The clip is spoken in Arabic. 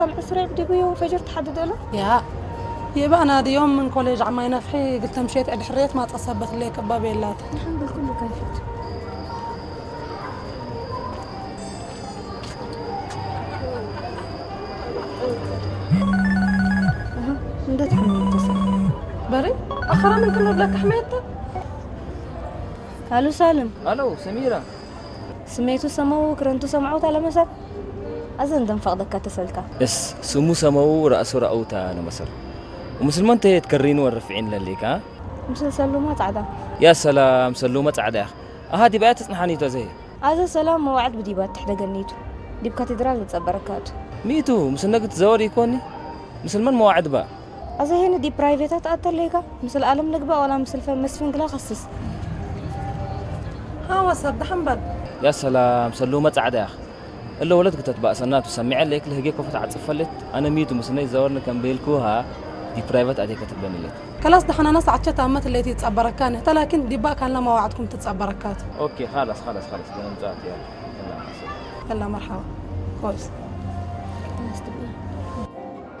الأسرع بدي يوم فجر تحدد له يا يبقى أنا دي يوم من كوليج عماي نفحي قلت مشيت عند حريت ما تصبت لي كبابي اللات نحن بالكل كيفت ندت حميد تصل بري أخرى من كل بلاك حميدته. الو سالم. الو سميرة. سميتو سمو كرنتو سمعوت على مسا أظن دم فقدك تسلكا اس سمو سمو رأسو رأوتا أنا مصر ومسلمان تكرين ورفعين لليك ها مثل سلومات عدا. يا سلام سلومة عدا هادي بقى تصنحاني زي هذا سلام موعد بدي بات تحت جنيتو دي بكاتدرال نتصبركات ميتو مسلنك تزوري يكوني مسلمان موعد بقى هذا هنا دي برايفيتات أتر ليكا مثل عالم نقبة ولا مثل فمسفين كلا خصص ها وصل دحين بل يا سلام سلومة عدا إلا ولدك تتبع سنات وسمع لك لهجيك وفت عتصفلت أنا ميتو مسلني زورنا كان بيلكوها دي برايفت أديك تتبني لك خلاص دحين أنا صعدت تامت اللي تتصبركانه لكن دي بقى كان لما وعدكم تتصبركات. أوكي خلاص بنمزات يلا يلا مرحبا كويس.